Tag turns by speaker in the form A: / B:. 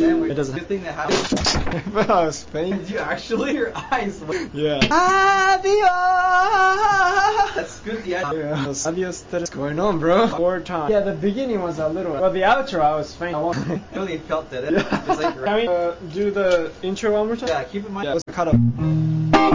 A: sandwich.
B: It doesn't.
A: Good thing that happened.
B: But I was faint.
A: Did you actually? Your eyes.
B: Yeah.
A: Adios. That's good. Yeah.
B: Adios. What's going on, bro? 4 times. Yeah, the beginning was a little. Well, the outro I was faint. I
A: really felt that.
B: Yeah.
A: It's like.
B: Can we do the intro one more time?
A: Yeah. Keep in mind.
B: Yeah. Let's cut up.